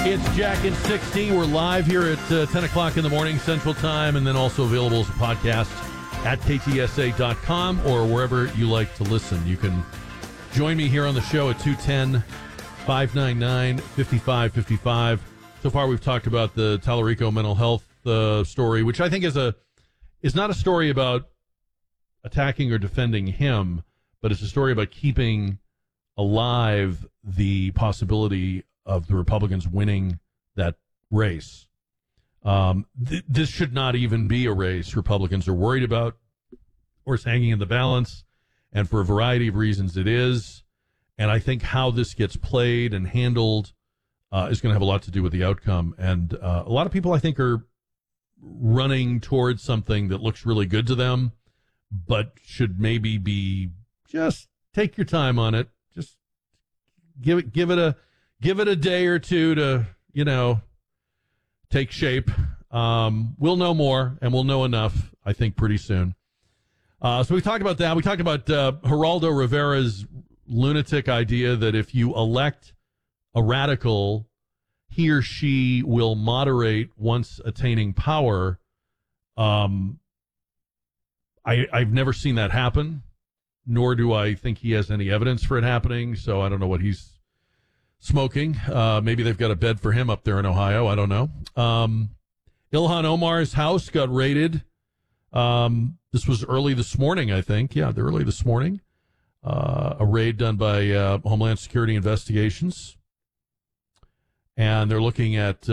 It's Jack and 60. We're live here at 10 o'clock in the morning Central Time, and then also available as a podcast at ktsa.com or wherever you like to listen. You can join me here on the show at 210-599-5555. So far, we've talked about the Tallarico mental health story, which I think is not a story about attacking or defending him, but it's a story about keeping alive the possibility of the Republicans winning that race. This should not even be a race Republicans are worried about or it's hanging in the balance, and for a variety of reasons it is. And I think how this gets played and handled is going to have a lot to do with the outcome. And a lot of people, I think, are running towards something that looks really good to them, but should maybe be just take your time on it. Just give it a day or two to, take shape. We'll know more, and we'll know enough, I think, pretty soon. So we talked about that. We talked about Geraldo Rivera's lunatic idea that if you elect a radical, he or she will moderate once attaining power. I've never seen that happen, nor do I think he has any evidence for it happening, so I don't know what he's smoking. Maybe they've got a bed for him up there in Ohio. I don't know. Ilhan Omar's house got raided. This was early this morning, I think. Yeah, early this morning. A raid done by Homeland Security Investigations. And they're looking at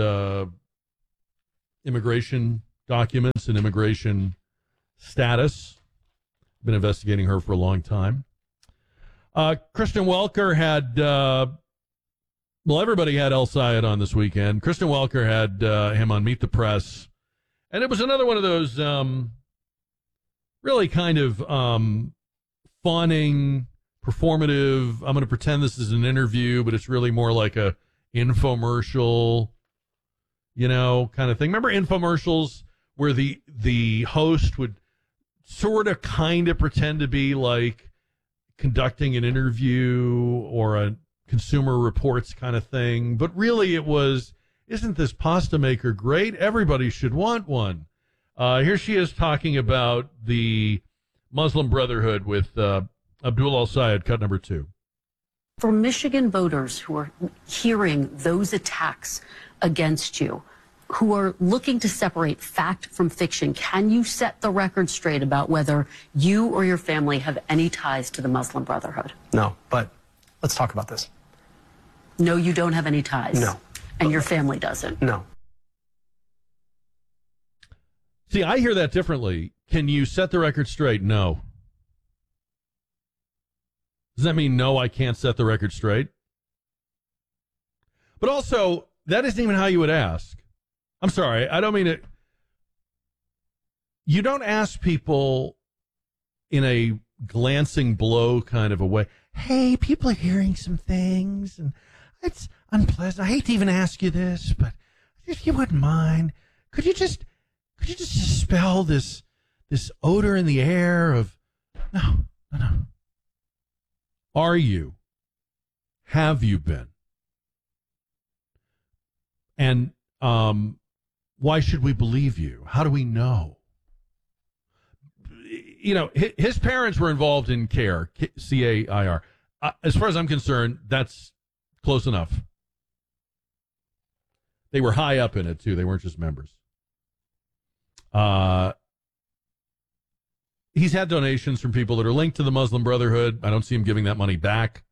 immigration documents and immigration status. Been investigating her for a long time. Kristen Welker had... everybody had El Sayed on this weekend. Kristen Welker had him on Meet the Press. And it was another one of those really kind of fawning, performative, I'm going to pretend this is an interview, but it's really more like a infomercial, kind of thing. Remember infomercials where the host would sort of kind of pretend to be like conducting an interview or a Consumer Reports kind of thing, but really it was, isn't this pasta maker great? Everybody should want one. Here she is talking about the Muslim Brotherhood with Abdul El-Sayed, cut number 2. For Michigan voters who are hearing those attacks against you, who are looking to separate fact from fiction, can you set the record straight about whether you or your family have any ties to the Muslim Brotherhood? No, but let's talk about this. No, you don't have any ties? No. And your family doesn't? No. See, I hear that differently. Can you set the record straight? No. Does that mean no, I can't set the record straight? But also, that isn't even how you would ask. I'm sorry, I don't mean it. You don't ask people in a glancing blow kind of a way, hey, people are hearing some things, and it's unpleasant. I hate to even ask you this, but if you wouldn't mind, could you just dispel this odor in the air of no. Are you? Have you been? And why should we believe you? How do we know? His parents were involved in CAIR, C-A-I-R. As far as I'm concerned, that's close enough. They were high up in it, too. They weren't just members. He's had donations from people that are linked to the Muslim Brotherhood. I don't see him giving that money back.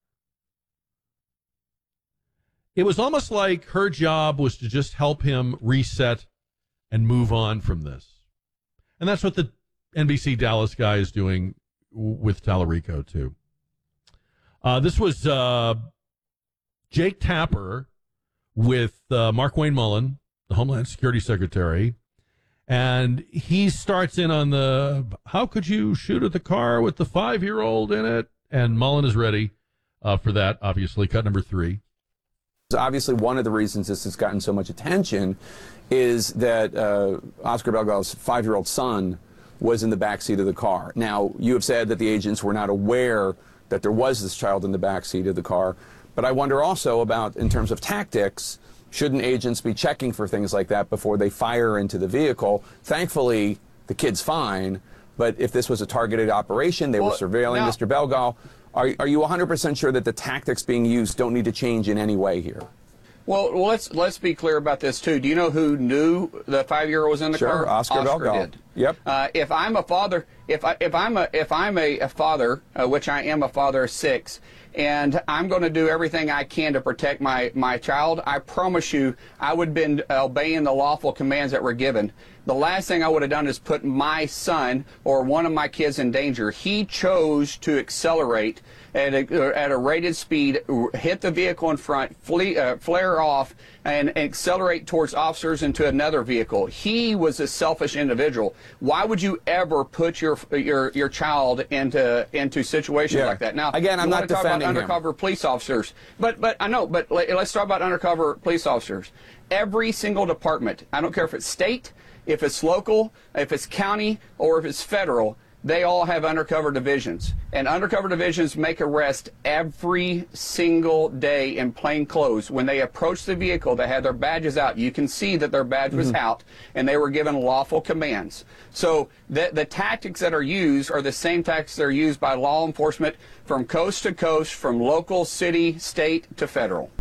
It was almost like her job was to just help him reset and move on from this. And that's what the NBC Dallas guy is doing with Tallarico, too. This was Jake Tapper with Markwayne Mullin, the Homeland Security Secretary. And he starts in on the, how could you shoot at the car with the 5-year-old in it? And Mullin is ready for that, obviously. Cut number 3. Obviously, one of the reasons this has gotten so much attention is that Oscar Belgal's 5-year-old son was in the backseat of the car. Now, you have said that the agents were not aware that there was this child in the backseat of the car, but I wonder also about, in terms of tactics, Shouldn't agents be checking for things like that before they fire into the vehicle? Thankfully, the kid's fine. But if this was a targeted operation, they were surveilling Mr. Belgal. Are you 100% sure that the tactics being used don't need to change in any way here? Well, let's be clear about this too. Do you know who knew the 5-year-old was in the car? Sure, Oscar Belgal. Did. Yep. If I'm a father, if I'm a father, which I am a father of 6, and I'm going to do everything I can to protect my child, I promise you, I would have been obeying the lawful commands that were given. The last thing I would have done is put my son or one of my kids in danger. He chose to accelerate at a rated speed, hit the vehicle in front, flare off, and accelerate towards officers into another vehicle. He was a selfish individual. Why would you ever put your child into situations like that? Now, again, I'm not defending him. Undercover police officers, but I know. But let's talk about undercover police officers. Every single department, I don't care if it's state, if it's local, if it's county, or if it's federal, they all have undercover divisions. And undercover divisions make arrests every single day in plain clothes. When they approach the vehicle, they have their badges out. You can see that their badge was out, and they were given lawful commands. So the tactics that are used are the same tactics that are used by law enforcement from coast to coast, from local, city, state to federal.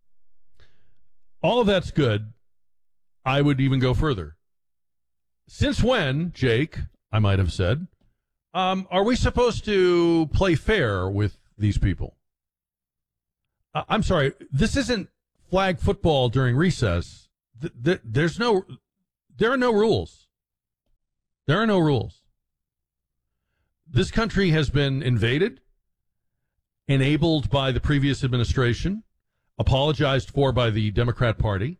All of that's good. I would even go further. Since when, Jake, I might have said, are we supposed to play fair with these people? I'm sorry, this isn't flag football during recess. There are no rules. There are no rules. This country has been invaded, enabled by the previous administration, apologized for by the Democrat Party.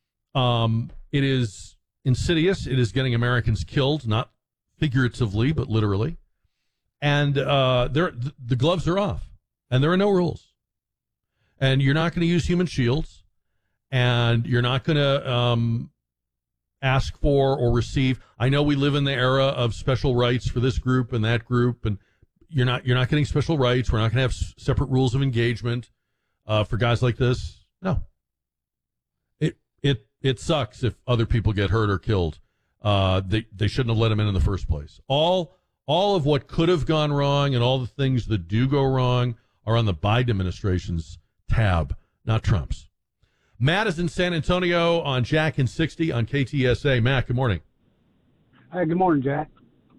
It is insidious. It is getting Americans killed, not figuratively, but literally. And the gloves are off, and there are no rules. And you're not going to use human shields, and you're not going to ask for or receive. I know we live in the era of special rights for this group and that group, and you're not getting special rights. We're not going to have separate rules of engagement for guys like this. No. It sucks if other people get hurt or killed. They shouldn't have let him in the first place. All of what could have gone wrong and all the things that do go wrong are on the Biden administration's tab, not Trump's. Matt is in San Antonio on Jack and 60 on KTSA. Matt, good morning. Hey, good morning, Jack.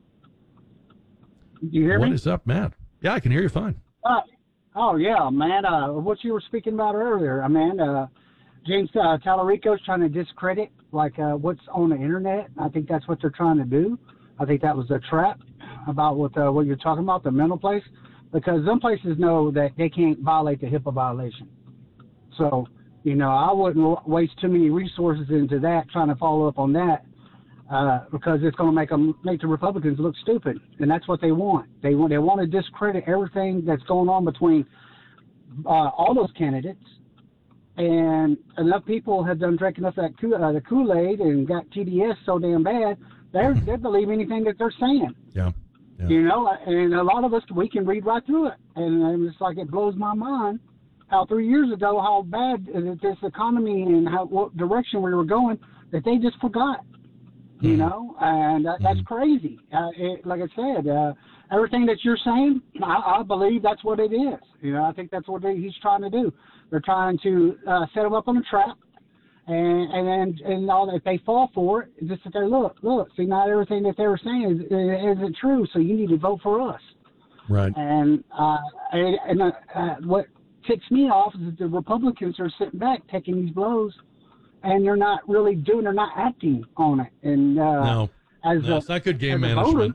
Do you hear me? What is up, Matt? Yeah, I can hear you fine. Oh, yeah, man. What you were speaking about earlier, man. James Tallarico's trying to discredit what's on the internet. I think that's what they're trying to do. I think that was a trap about what you're talking about, the mental place, because some places know that they can't violate the HIPAA violation. So, I wouldn't waste too many resources into that, trying to follow up on that, because it's going to make the Republicans look stupid, and that's what they want. They want to discredit everything that's going on between all those candidates. And enough people have drank enough of the Kool-Aid and got TDS so damn bad, they believe anything that they're saying. Yeah. And a lot of us, we can read right through it. And it's like it blows my mind how 3 years ago, how bad this economy and what direction we were going, that they just forgot, and that's crazy. Like I said, everything that you're saying, I believe that's what it is. I think that's what he's trying to do. They're trying to set them up on a trap, and all that. If they fall for it, just sit there, look. See, not everything that they were saying isn't true. So you need to vote for us. Right. And what ticks me off is that the Republicans are sitting back taking these blows, and they're not really they're not acting on it. And it's not good game management.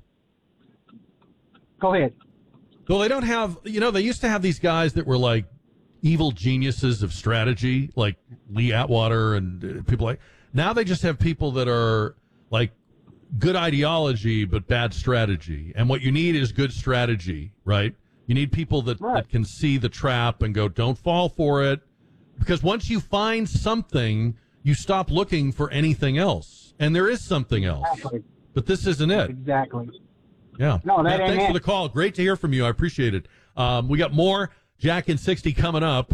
Go ahead. Well, they don't have, they used to have these guys that were like evil geniuses of strategy, like Lee Atwater and people like. Now they just have people that are like good ideology but bad strategy. And what you need is good strategy, right? You need people that can see the trap and go, don't fall for it. Because once you find something, you stop looking for anything else. And there is something else. Exactly. But this isn't it. Exactly. Yeah. No, that ain't thanks it. for the call. Great to hear from you. I appreciate it. We got more Jack and 60 coming up.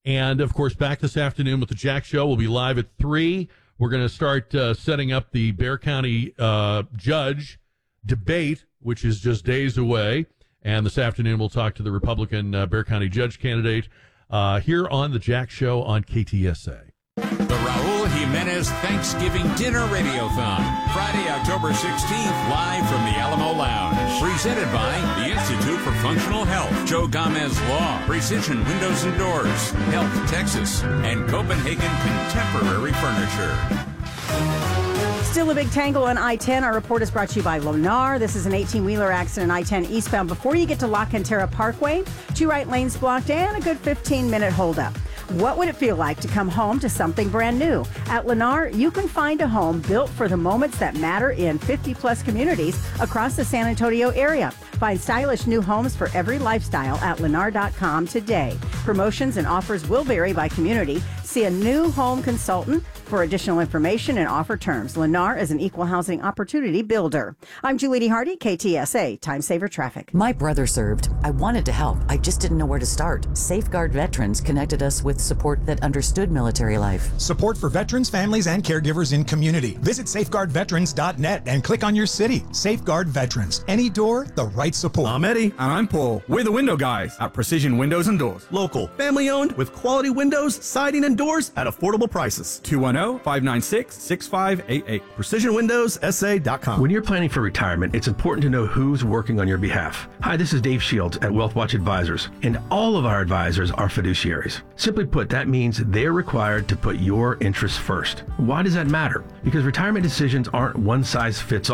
And, of course, back this afternoon with the Jack Show. We'll be live at 3. We're going to start setting up the Bexar County judge debate, which is just days away. And this afternoon, we'll talk to the Republican Bexar County judge candidate here on the Jack Show on KTSA. The Raul Jimenez Thanksgiving Dinner Radiothon, Friday, October 16th, live from the Alamo Lounge. Presented by the Institute for Functional Health, Joe Gomez Law, Precision Windows and Doors, Health Texas, and Copenhagen Contemporary Furniture. Still a big tangle on I-10. Our report is brought to you by Lennar. This is an 18-wheeler accident I-10 eastbound. Before you get to La Cantera Parkway, 2 right lanes blocked and a good 15-minute holdup. What would it feel like to come home to something brand new? At Lennar, you can find a home built for the moments that matter in 50-plus communities across the San Antonio area. Find stylish new homes for every lifestyle at Lennar.com today. Promotions and offers will vary by community. See a new home consultant for additional information and offer terms. Lennar is an equal housing opportunity builder. I'm Julie D. Hardy, KTSA, Time Saver Traffic. My brother served. I wanted to help. I just didn't know where to start. Safeguard Veterans connected us with support that understood military life. Support for veterans, families, and caregivers in community. Visit safeguardveterans.net and click on your city. Safeguard Veterans. Any door, the right support. I'm Eddie. And I'm Paul. We're the window guys at Precision Windows and Doors. Local, family owned, with quality windows, siding, and doors at affordable prices. 210-596-6588. PrecisionWindowsSA.com. When you're planning for retirement, it's important to know who's working on your behalf. Hi, this is Dave Shields at WealthWatch Advisors, and all of our advisors are fiduciaries. Simply put, that means they're required to put your interests first. Why does that matter? Because retirement decisions aren't one size fits all.